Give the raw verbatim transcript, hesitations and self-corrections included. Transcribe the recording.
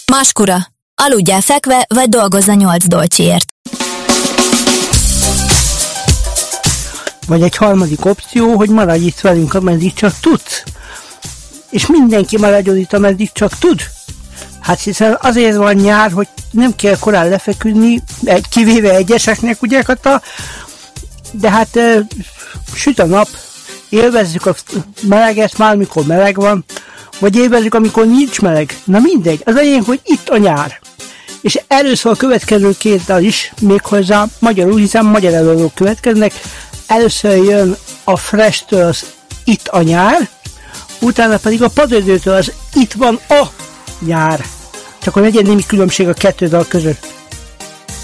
Maskura. Aludjál fekve, vagy dolgozz a nyolc dolcsiért. Vagy egy harmadik opció, hogy maradj itt velünk, ameddig csak tudsz. És mindenki maradjon itt, ameddig csak tud. Hát hiszen azért van nyár, hogy nem kell korán lefeküdni, kivéve egyeseknek, ugye, Kata? De hát e, süt a nap, élvezzük a meleget már, amikor meleg van, vagy élvezzük, amikor nincs meleg. Na mindegy, az enyém, hogy itt a nyár. És először a következő két dal is, méghozzá magyarul, hiszen magyar előadók következnek. Először jön a Fresh-től az Itt a nyár, utána pedig a Padödőtől az Itt van a nyár. Csak hogy legyen némi különbség a kettő dal között.